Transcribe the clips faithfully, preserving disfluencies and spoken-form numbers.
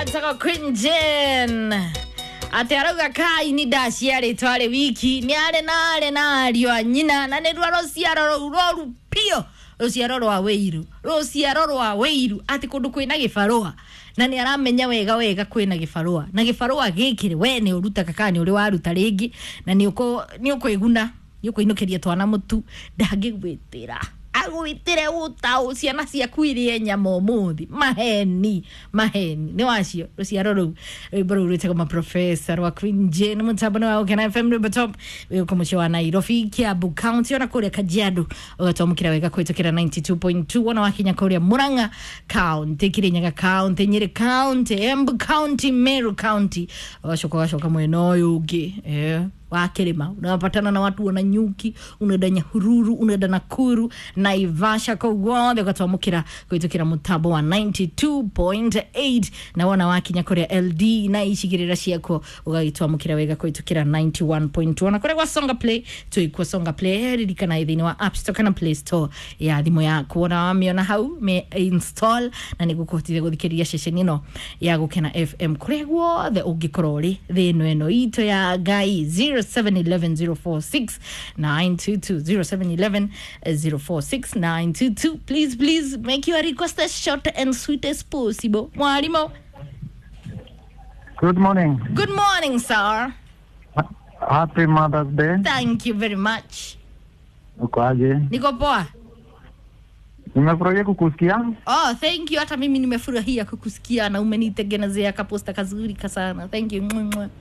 Saka Queen Jen ati arauga kai ni ndaciare tware wiki ni are na are na ario anyina na ni rwaro ciaro roru pio ruciaro rwa weiru ruciaro rwa weiru ati kundu kwina gifarua na ni aramenya wega wega kwina gifarua na gifarua gikire we ni uruta kakani uri waruta ringi na ni uko ni uko iguna ni uko inokeria twana mutu ndangigwitira agwitire uta uciana ciaku irie nyamo muthi maheni maheni ni wacio ruciaro ru rwimbo rwite kama professor wa Queen Jen mutabana wa Ukena F M Top uko mucio wa Nairobi Kiambu County ona kuria Kajiado ugatomukira wega kwitukira ninety-two point two ona wakinya kuria Murang'a County Kirinyaga County Nyeri County Embu County Meru County washoka washoka mweno uyu eh wakirima unapatana na watu wana nyuki unaenda Nyahururu unaenda Nakuru Naivasha kwa gwothe ugatomukira kwitukira mutambo wa ninety-two point eight na wana wakinya kuria L D na ishigirira ciako ugagitwamukira wega kwitukira ninety-one point one na kuria kwa Songa Play tuikwa Songa Play ririkana ithini wa App Store kana Play Store ya thimu yako na wamiona hau me install na nigukuhotithia guthikiria session ino ya Gukena F M kuria gwothe ungikorori thino eno ito ya Gai zero seven one one zero four six nine two two zero seven one one zero four six nine two two. Please, please make your request as short and sweet as possible. Mwalimu. Good morning. Good morning, sir. Happy Mother's Day. Thank you very much. Ukoaje? Niko poa. Nimefurahia kukusikia. Oh, thank you. Hata mimi nimefurahia kukusikia na umenitengenezea kaposta kazuri sana. Thank you.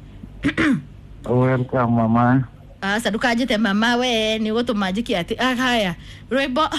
Welcome mama. Ah, sadukaje te mama we ni goto majiki ati ah haya. Rwebo.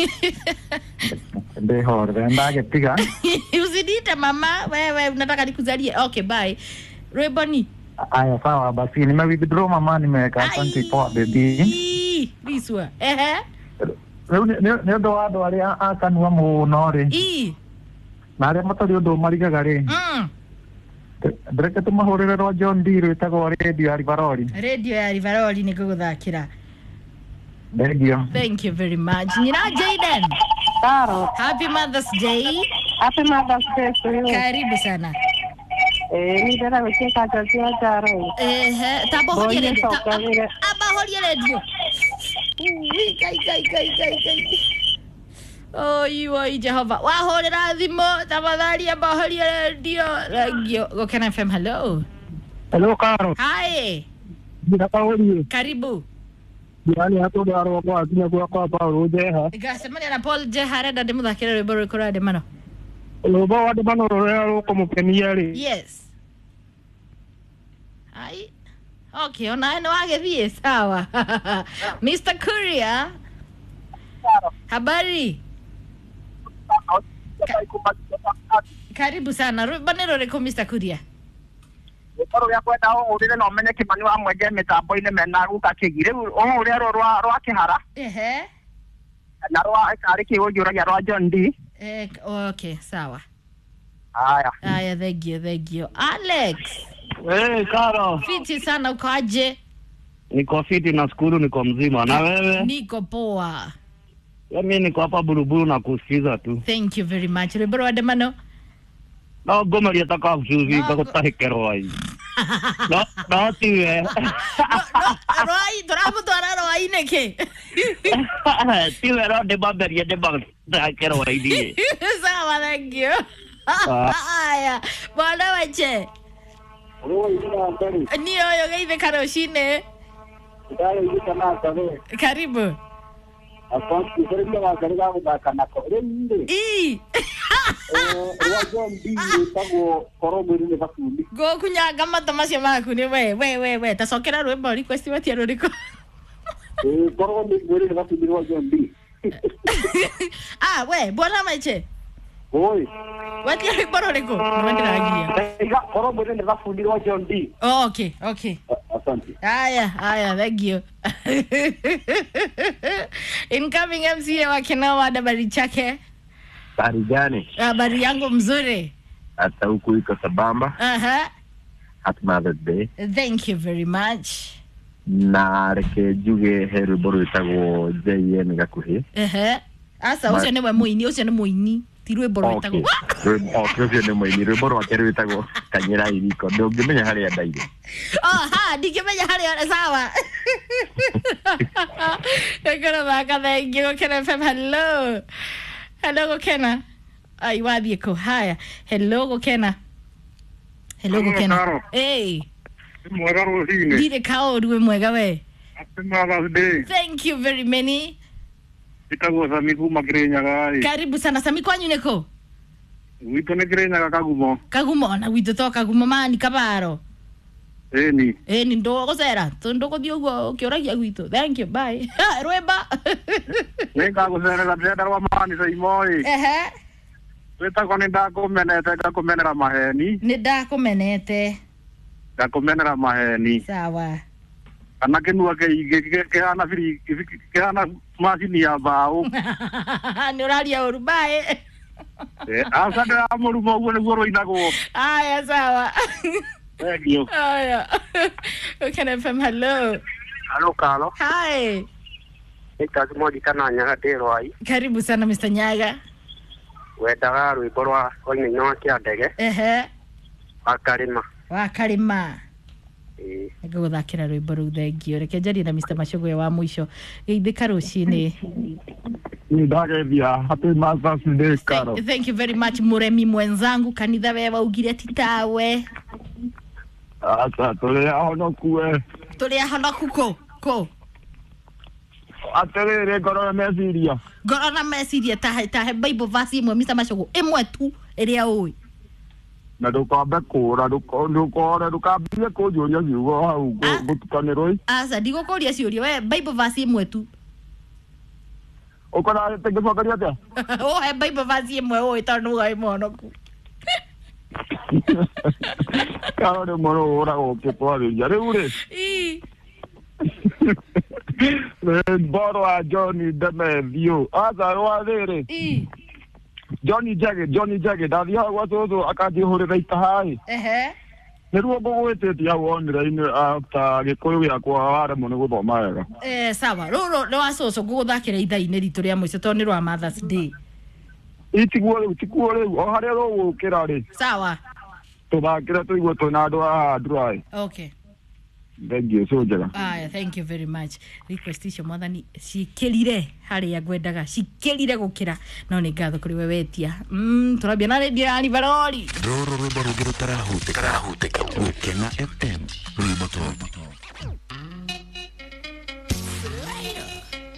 Ndio horde ndage piga. Usidite mama wewe unataka nikuzalie. Okay, bye. Rwebo ni. Aya sawa basi nime withdraw mama nimeweka asante kwa baby. Biswa. Ehe. Ne ndo wado ali akanwa muno ri. I. Na re motori ndo marigaga ri. Mm. Ndreke tumahurire ro John Deere itago radio ya Rivaroli. Radio ya Rivaroli ni guguthakira. Radio. Thank you very much. Nina Jaden. Taro. Happy Mother's Day. Happy Mother's Day to you. Karibu sana. Eh, ni dada wekeka chacha taro. Eh, tabo holie radio. Aba holie radio. Ui, kai kai kai kai kai. Oh, you are Jehovah. Wa horera thimo tafadhali aba holie radio. Radio. Gukena F M. Hello. Hello Karo. Hi. Ndakauli. Karibu. Yani hato daro kwa kinya kwa kwa Paulo Jeha. Gasemani na Paul Jeha reda de muthakira rwimbo rwikora de mano. Lobo wa de mano rero como keniari. Yes. Ai. Okay, ona no agethie sawa. Mister Kuria. Habari. Ka Karibu sana. Banero reko Mister Kuria. Oro ya kwenda o urire no menye kimani wa mwege mitambo ine mena ruka kigire o ure ro rwa rwa kihara Ehe. na rwa kari ki ujura ya rwa John D. Eh, okay, sawa. Aya. Aya, thank you, thank you. Alex. Eh, Karo. Fiti sana ukoaje? Niko fiti na skuru niko mzima na wewe? Niko poa. Ya mimi niko hapa buruburu na kusikiza tu. Thank you very much. Rwimbo wa demano. No goma ria taka uzuzi kako tahekero ai. No, no tiwe. Roi, torabu tora roi neke. Tiwe ro de baberia de bag tahekero ai die. Sawa, thank you. Aya, bwana wache. Ni oyo gaive karoshine. Karibu. Asante serikali wa serikali kudaka na ko rende. I. Rwa John D tago korobo rile bakundi. Go kunyaga matamasya maku ni we we we we tasokera rwimbo request watia ruriko. Eh korobo rile bakundi rwa John D. Ah, we, bwana mache. Oi. Watia rwimbo ruriko. Nwendera agia. Ega korobo rile bakundi rwa John D. Oh, okay, okay. Asante. Aya, aya, thank you. Incoming M C wa Kena wa habari chake. Habari gani? Habari yangu mzuri. Hata huku iko sabamba. Aha. Happy Mother's Day. Thank you very much. Na reke juge heru boru itago J N gakuhi. Aha. Asa ucio ni we muini, ucio ni muini. ti rwimbo rwitagwo okay okay nĩ mũini rwimbo rwake rwĩtagwo kanyĩra iriko ndũngĩmenya harĩa ndaire oh ha ndingĩmenya harĩa sawa ngoro baka thank you Gũkena F M hello hello Gũkena ai wathiĩ kũ haya hello Gũkena hello Gũkena hey mwega rũcinĩ ndirĩ kaũru wĩ mwega we Happy Mother's Day. Thank you very many. Itagwo Sami kuma Kirinyaga. Karibu sana Sami, kwanyu niko? Wito ni Kirinyaga Kagumo. Kagumo na wito to Kagumo mani kabaro. Eni. Eni ndo gocera. Ndo gothio ugo ukioragia gwito. Thank you. Bye. Rwemba. Nenga gocera la ndenda rwa mani sai moi. Ehe. Witagwo ni ndakumenete ndakumenera maheni. Ni ndakumenete. Ndakumenera maheni. Sawa. Kana kinua ke kehana biri kehana macini ya mbao ni uraria uru bae eh asa nda murumo ugo niguo rwinagwo aya sawa thank you aya Gũkena F M hello hello Carlo hi ikazi modi kana nyaga ndirwai karibu sana Mister Nyaga wendaga rwimbo rwa oinino wa Kĩandege ehe akarima wakarima eh ngũthakĩra rwĩmbo rũu thengio reke njarie na Mister Macogwe wa mũico geithĩka rũcinĩ ni ndagethia happy Mother's Day Carol. Thank, thank you very much muremi mwenzangu kanitha we waugire titawe Asa tole ahonoku we tũrĩ ahonoku kũ kũ aterere ngoro na meciria ngoro na meciria tahe tahe Bible verse imwe Mister Macogwe ĩmwe tu ĩrĩa ũĩ na ndukambe kũra ndukore ndukambie kũnjũria ciugo hau gũtukanĩrwo asa ndigũkũria ciũria we Bible verse imwe tu ukora tengĩcokeria atĩa ũhe Bible verse imwe ũĩ tondũ ũĩ mũhonoku Carol nĩ mũrũ ũragwo ũkĩtwarĩria rĩu rĩ rwĩmbo rwa John Ndemethio asa rwa rĩrĩ Johnny Jage Johnny Jage ndathia gwa cũcũ akanjihũrĩra itahaĩ ehe nĩruo ngũgwĩtĩtie hau online after gĩkũyũ gĩakwa waremwo nĩ gũthoma wega eh sawa rũrũ nĩ wa cũcũ ngũgũthakĩra ithaa-inĩ ritũ rĩa mũico tondũ nĩ rwa Mother's Day itiguo rĩu tikuo rĩu o harĩa rũgũkĩra rĩ sawa tũthakĩre tũigua twĩna andũ haha nduraĩ okay thank you so njega aya thank you very much request icio mwathani cikĩrire harĩa ngwendaga cikĩrire gũkĩra no nĩ ngatho kũrĩ we wetia mm tũrambia na radio ya Nibarori rũrũ rwĩmbo rũngĩ rũtarahutĩka Gũkena F M rwĩmbo tũ